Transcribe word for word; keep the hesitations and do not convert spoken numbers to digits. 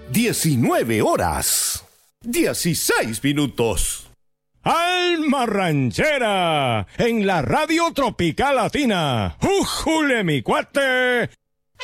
diecinueve horas, dieciséis minutos. Alma Ranchera, en la Radio Tropical Latina. ¡Újule, mi cuate!